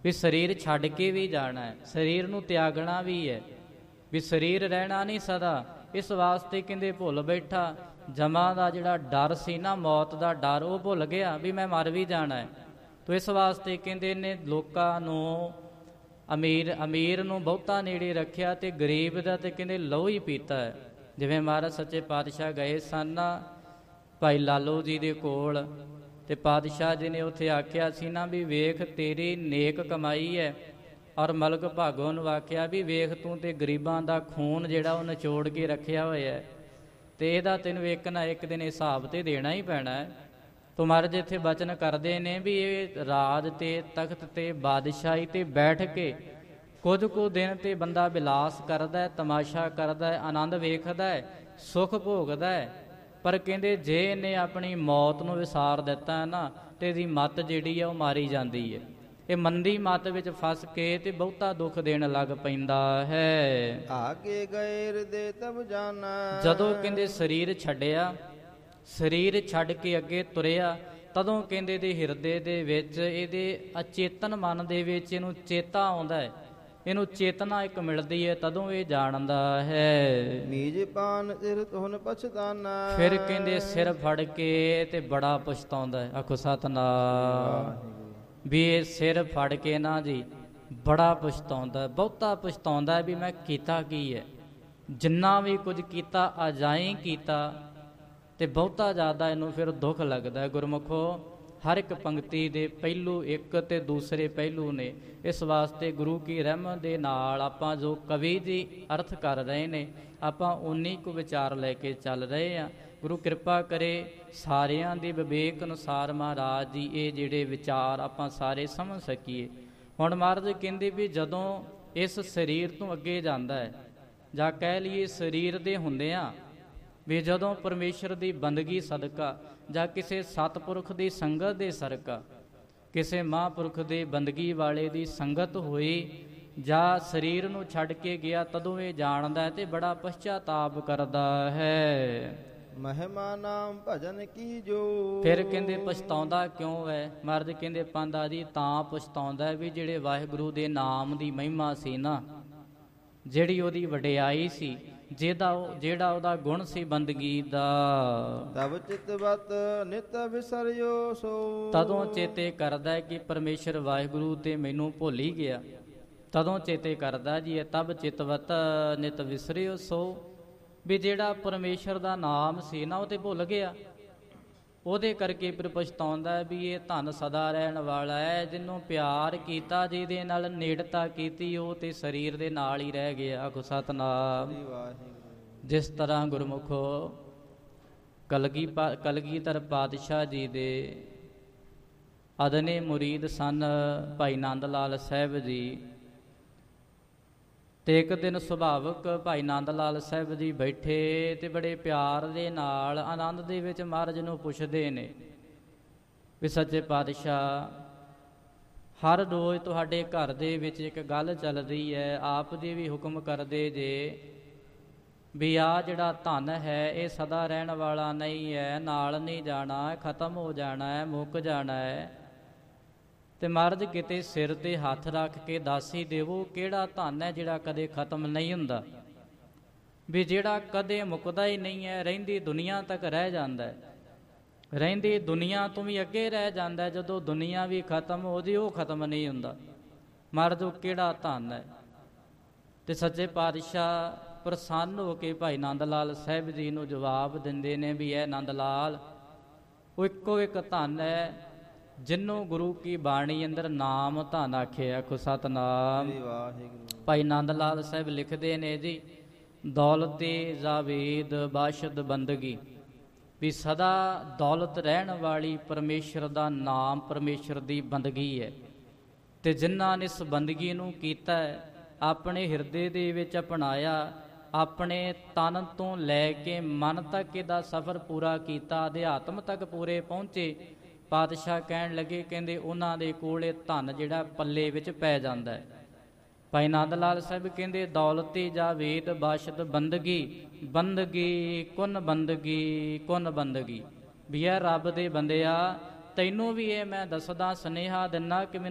ਵੀ ਸਰੀਰ ਛੱਡ ਕੇ ਵੀ ਜਾਣਾ ਹੈ, ਸਰੀਰ ਨੂੰ ਤਿਆਗਣਾ ਵੀ ਹੈ, ਵੀ ਸਰੀਰ ਰਹਿਣਾ ਨਹੀਂ ਸਦਾ। ਇਸ ਵਾਸਤੇ ਕਹਿੰਦੇ ਭੁੱਲ ਬੈਠਾ, ਜਮਾਂ ਦਾ ਜਿਹੜਾ ਡਰ ਸੀ ਨਾ, ਮੌਤ ਦਾ ਡਰ, ਉਹ ਭੁੱਲ ਗਿਆ ਵੀ ਮੈਂ ਮਰ ਵੀ ਜਾਣਾ ਹੈ। ਤੋ ਇਸ ਵਾਸਤੇ ਕਹਿੰਦੇ ਨੇ ਲੋਕਾਂ ਨੂੰ, ਅਮੀਰ ਨੂੰ ਬਹੁਤਾ ਨੇੜੇ ਰੱਖਿਆ ਅਤੇ ਗਰੀਬ ਦਾ ਤੇ ਕਹਿੰਦੇ ਲਹੂ ਹੀ ਪੀਤਾ ਹੈ। ਜਿਵੇਂ ਮਹਾਰਾਜ ਸੱਚੇ ਪਾਤਸ਼ਾਹ ਗਏ ਸਨ ਭਾਈ ਲਾਲੋ ਜੀ ਦੇ ਕੋਲ, ਅਤੇ ਪਾਤਸ਼ਾਹ ਜੀ ਨੇ ਉੱਥੇ ਆਖਿਆ ਸੀ ਨਾ ਵੀ ਵੇਖ ਤੇਰੀ ਨੇਕ ਕਮਾਈ ਹੈ, ਔਰ ਮਲਕ ਭਾਗੋ ਨੂੰ ਆਖਿਆ ਵੀ ਵੇਖ ਤੂੰ ਤੇ ਗਰੀਬਾਂ ਦਾ ਖੂਨ ਜਿਹੜਾ ਉਹ ਨਿਚੋੜ ਕੇ ਰੱਖਿਆ ਹੋਇਆ ਹੈ, ਅਤੇ ਇਹਦਾ ਤੈਨੂੰ ਇੱਕ ਨਾ ਇੱਕ ਦਿਨ ਹਿਸਾਬ ਤੇ ਦੇਣਾ ਹੀ ਪੈਣਾ ਹੈ। ਤੋ ਮਹਾਰਾਜ ਇੱਥੇ ਬਚਨ ਕਰਦੇ ਨੇ ਵੀ ਇਹ ਰਾਜ ਤੇ ਤਖਤ ਤੇ ਬਾਦਸ਼ਾਹੀ ਤੇ ਬੈਠ ਕੇ ਕੁਝ ਕੁ ਦਿਨ ਤੇ ਬੰਦਾ ਵਿਲਾਸ ਕਰਦਾ, ਤਮਾਸ਼ਾ ਕਰਦਾ, ਆਨੰਦ ਵੇਖਦਾ, ਸੁੱਖ ਭੋਗਦਾ ਹੈ, ਪਰ ਕਹਿੰਦੇ ਜੇ ਇਹਨੇ ਆਪਣੀ ਮੌਤ ਨੂੰ ਵਿਸਾਰ ਦਿੱਤਾ ਹੈ ਨਾ, ਤੇ ਇਹਦੀ ਮੱਤ ਜਿਹੜੀ ਆ ਉਹ ਮਾਰੀ ਜਾਂਦੀ ਹੈ। ਇਹ ਮੰਦੀ ਮੱਤ ਵਿੱਚ ਫਸ ਕੇ ਤੇ ਬਹੁਤਾ ਦੁੱਖ ਦੇਣ ਲੱਗ ਪੈਂਦਾ ਹੈ। ਆਗੇ ਗਏ ਹਿਰਦੇ ਤਬ ਜਾਣਾ, ਜਦੋਂ ਕਹਿੰਦੇ ਸਰੀਰ ਛੱਡਿਆ, ਸਰੀਰ ਛੱਡ ਕੇ ਅੱਗੇ ਤੁਰਿਆ, ਤਦੋਂ ਕਹਿੰਦੇ ਦੇ ਹਿਰਦੇ ਦੇ ਵਿੱਚ, ਇਹਦੇ ਅਚੇਤਨ ਮਨ ਦੇ ਵਿੱਚ ਇਹਨੂੰ ਚੇਤਾ ਆਉਂਦਾ ਹੈ, ਇਹਨੂੰ ਚੇਤਨਾ ਇੱਕ ਮਿਲਦੀ ਹੈ, ਤਦੋਂ ਇਹ ਜਾਣਦਾ ਹੈ। ਨੀਜ ਪਾਨ ਸਿਰ ਤੁਹਨ ਪਛਤਾਨਾ, ਫਿਰ ਕਹਿੰਦੇ ਸਿਰ ਫੜ ਕੇ ਤੇ ਬੜਾ ਪਛਤਾਉਂਦਾ ਹੈ। ਆਖੋ ਸਤਿਨਾਮ। ਵੀ ਇਹ ਸਿਰ ਫੜ ਕੇ ਨਾ ਜੀ ਬੜਾ ਪਛਤਾਉਂਦਾ, ਬਹੁਤਾ ਪਛਤਾਉਂਦਾ ਵੀ ਮੈਂ ਕੀਤਾ ਕੀ ਹੈ, ਜਿੰਨਾ ਵੀ ਕੁਝ ਕੀਤਾ ਅਜਾਈਂ ਕੀਤਾ, ਤੇ ਬਹੁਤਾ ਜ਼ਿਆਦਾ ਇਹਨੂੰ ਫਿਰ ਦੁੱਖ ਲੱਗਦਾ। ਗੁਰਮੁਖੋ ਹਰ ਇੱਕ ਪੰਕਤੀ ਦੇ ਪਹਿਲੂ ਇੱਕ ਤੇ ਦੂਸਰੇ ਪਹਿਲੂ ਨੇ। ਇਸ ਵਾਸਤੇ ਗੁਰੂ ਕੀ ਰਹਿਮਤ ਦੇ ਨਾਲ ਆਪਾਂ ਜੋ ਕਵੀ ਜੀ ਅਰਥ ਕਰ ਰਹੇ ਨੇ, ਆਪਾਂ ਉਨੀ ਕੁ ਵਿਚਾਰ ਲੈ ਕੇ ਚੱਲ ਰਹੇ ਹਾਂ। ਗੁਰੂ ਕਿਰਪਾ ਕਰੇ ਸਾਰਿਆਂ ਦੇ ਵਿਵੇਕ ਅਨੁਸਾਰ ਮਹਾਰਾਜ ਜੀ ਇਹ ਜਿਹੜੇ ਵਿਚਾਰ ਆਪਾਂ ਸਾਰੇ ਸਮਝ ਸਕੀਏ। ਹੁਣ ਮਹਾਰਾਜ ਕਹਿੰਦੇ ਵੀ ਜਦੋਂ ਇਸ ਸਰੀਰ ਤੋਂ ਅੱਗੇ ਜਾਂਦਾ ਹੈ, ਜਾਂ ਕਹਿ ਲਈਏ ਸਰੀਰ ਦੇ ਹੁੰਦਿਆਂ ਵੀ ਜਦੋਂ ਪਰਮੇਸ਼ਰ ਦੀ ਬੰਦਗੀ ਸਦਕਾ, ਜਾਂ ਕਿਸੇ ਸਤਿਪੁਰਖ ਦੀ ਸੰਗਤ ਦੇ ਸਦਕਾ, ਕਿਸੇ ਮਹਾਂਪੁਰਖ ਦੇ ਬੰਦਗੀ ਵਾਲੇ ਦੀ ਸੰਗਤ ਹੋਈ, ਜਾਂ ਸਰੀਰ ਨੂੰ ਛੱਡ ਕੇ ਗਿਆ, ਤਦੋਂ ਇਹ ਜਾਣਦਾ ਤੇ ਬੜਾ ਪਛਤਾਤਾਪ ਕਰਦਾ ਹੈ। ਮਹਿਮਾ ਨਾਮ ਭਜਨ ਕੀ ਜੋ, ਫਿਰ ਕਹਿੰਦੇ ਪਛਤਾਉਂਦਾ ਕਿਉਂ ਹੈ? ਮਹਾਰਾਜ ਕਹਿੰਦੇ ਪਾਂਦਾ ਜੀ ਤਾਂ ਪਛਤਾਉਂਦਾ ਵੀ ਜਿਹੜੇ ਵਾਹਿਗੁਰੂ ਦੇ ਨਾਮ ਦੀ ਮਹਿਮਾ ਸੀ ਨਾ, ਜਿਹੜੀ ਉਹਦੀ ਵਡਿਆਈ ਸੀ, ਜਿਹੜਾ ਉਹਦਾ ਗੁਣ ਸੀ ਬੰਦਗੀ ਦਾ, ਤਬ ਚਿਤਵਤ ਨਿਤ ਵਿਸਰਿਓ ਸੋ, ਤਦੋਂ ਚੇਤੇ ਕਰਦਾ ਕਿ ਪਰਮੇਸ਼ਰ ਵਾਹਿਗੁਰੂ ਤੇ ਮੈਨੂੰ ਭੁੱਲ ਹੀ ਗਿਆ, ਤਦੋਂ ਚੇਤੇ ਕਰਦਾ ਜੀ ਇਹ ਤਬ ਚਿਤਵਤ ਨਿਤ ਵਿਸਰਿਓ ਸੋ, ਵੀ ਜਿਹੜਾ ਪਰਮੇਸ਼ਰ ਦਾ ਨਾਮ ਸੀ ਨਾ ਉਹ ਤੇ ਭੁੱਲ ਗਿਆ, ਉਹਦੇ ਕਰਕੇ ਫਿਰ ਪਛਤਾਉਂਦਾ ਵੀ ਇਹ ਧਨ ਸਦਾ ਰਹਿਣ ਵਾਲਾ ਹੈ, ਜਿਹਨੂੰ ਪਿਆਰ ਕੀਤਾ, ਜਿਹਦੇ ਨਾਲ ਨੇੜਤਾ ਕੀਤੀ, ਉਹ ਤੇ ਸਰੀਰ ਦੇ ਨਾਲ ਹੀ ਰਹਿ ਗਿਆ। ਆਖੋ ਸਤਿਨਾਮ। ਜਿਸ ਤਰ੍ਹਾਂ ਗੁਰਮੁਖੋ ਕਲਗੀਧਰ ਪਾਤਸ਼ਾਹ ਜੀ ਦੇ ਅਦਨੇ ਮੁਰੀਦ ਸਨ ਭਾਈ ਨੰਦ ਲਾਲ ਸਾਹਿਬ ਜੀ, ਤੇ ਇੱਕ ਦਿਨ ਸੁਭਾਵਕ ਭਾਈ ਨੰਦ ਲਾਲ ਸਾਹਿਬ ਜੀ ਬੈਠੇ ਤੇ ਬੜੇ ਪਿਆਰ ਦੇ ਨਾਲ ਆਨੰਦ ਦੇ ਵਿੱਚ ਮਹਾਰਾਜ ਨੂੰ ਪੁੱਛਦੇ ਨੇ ਵੀ ਸੱਚੇ ਪਾਤਸ਼ਾਹ, ਹਰ ਰੋਜ਼ ਤੁਹਾਡੇ ਘਰ ਦੇ ਵਿੱਚ ਇੱਕ ਗੱਲ ਚੱਲਦੀ ਹੈ, ਆਪ ਜੀ ਵੀ ਹੁਕਮ ਕਰਦੇ ਜੇ ਵੀ ਆਹ ਜਿਹੜਾ ਧਨ ਹੈ ਇਹ ਸਦਾ ਰਹਿਣ ਵਾਲਾ ਨਹੀਂ ਹੈ, ਨਾਲ ਨਹੀਂ ਜਾਣਾ, ਖਤਮ ਹੋ ਜਾਣਾ ਹੈ, ਮੁੱਕ ਜਾਣਾ ਹੈ। ਤੇ ਮਹਾਰਾਜ ਕਿਤੇ ਸਿਰ ਤੇ ਹੱਥ ਰੱਖ ਕੇ ਦੱਸ ਹੀ ਦੇਵੋ ਕਿਹੜਾ ਧਨ ਹੈ ਜਿਹੜਾ ਕਦੇ ਖਤਮ ਨਹੀਂ ਹੁੰਦਾ, ਵੀ ਜਿਹੜਾ ਕਦੇ ਮੁੱਕਦਾ ਹੀ ਨਹੀਂ ਹੈ, ਰਹਿੰਦੀ ਦੁਨੀਆ ਤੱਕ ਰਹਿ ਜਾਂਦਾ ਹੈ, ਰਹਿੰਦੀ ਦੁਨੀਆ ਤੋਂ ਵੀ ਅੱਗੇ ਰਹਿ ਜਾਂਦਾ ਹੈ, ਜਦੋਂ ਦੁਨੀਆ ਵੀ ਖਤਮ ਹੋ ਜੇ ਉਹ ਖਤਮ ਨਹੀਂ ਹੁੰਦਾ। ਮਹਾਰਾਜ ਉਹ ਕਿਹੜਾ ਧਨ ਹੈ? ਤੇ ਸੱਚੇ ਪਾਤਸ਼ਾਹ ਪ੍ਰਸੰਨ ਹੋ ਕੇ ਭਾਈ ਨੰਦ ਲਾਲ ਸਾਹਿਬ ਜੀ ਨੂੰ ਜਵਾਬ ਦਿੰਦੇ ਨੇ ਵੀ ਇਹ ਨੰਦ ਲਾਲ, ਉਹ ਇੱਕੋ ਇੱਕ ਧਨ ਹੈ ਜਿਹਨੂੰ ਗੁਰੂ ਕੀ ਬਾਣੀ ਅੰਦਰ ਨਾਮ ਧਨ ਆਖਿਆ। ਆਖੋ ਸਤਿਨਾਮ। ਭਾਈ ਨੰਦ ਲਾਲ ਸਾਹਿਬ ਲਿਖਦੇ ਨੇ ਜੀ, ਦੌਲਤੇ ਜਾਵੇਦ ਬਾਸ਼ਦ ਬੰਦਗੀ, ਵੀ ਸਦਾ ਦੌਲਤ ਰਹਿਣ ਵਾਲੀ ਪਰਮੇਸ਼ਰ ਦਾ ਨਾਮ, ਪਰਮੇਸ਼ਰ ਦੀ ਬੰਦਗੀ ਹੈ। ਤੇ ਜਿਨ੍ਹਾਂ ਨੇ ਇਸ ਬੰਦਗੀ ਨੂੰ ਕੀਤਾ ਹੈ, ਆਪਣੇ ਹਿਰਦੇ ਦੇ ਵਿੱਚ ਅਪਣਾਇਆ, ਆਪਣੇ ਤਨ ਤੋਂ ਲੈ ਕੇ ਮਨ ਤੱਕ ਇਹਦਾ ਸਫ਼ਰ ਪੂਰਾ ਕੀਤਾ, ਅਧਿਆਤਮ ਤੱਕ ਪੂਰੇ ਪਹੁੰਚੇ, ਪਾਤਸ਼ਾਹ ਕਹਿਣ ਲੱਗੇ, ਕਹਿੰਦੇ ਉਹਨਾਂ ਦੇ ਕੋਲ ਇਹ ਧਨ ਜਿਹੜਾ ਪੱਲੇ ਵਿੱਚ ਪੈ ਜਾਂਦਾ ਹੈ। ਭਾਈ ਨੰਦ ਲਾਲ ਸਾਹਿਬ ਕਹਿੰਦੇ ਦੌਲਤੇ ਜਾਵੇਦ ਬਾਸ਼ਦ ਬੰਦਗੀ, ਬੰਦਗੀ ਕੁਨ ਬੰਦਗੀ, ਕੁਨ ਬੰਦਗੀ, ਵੀ ਇਹ ਰੱਬ ਦੇ ਬੰਦਿਆ ਤੈਨੂੰ ਵੀ ਇਹ ਮੈਂ ਦੱਸਦਾ ਸੁਨੇਹਾ ਦਿੰਦਾ ਕਿ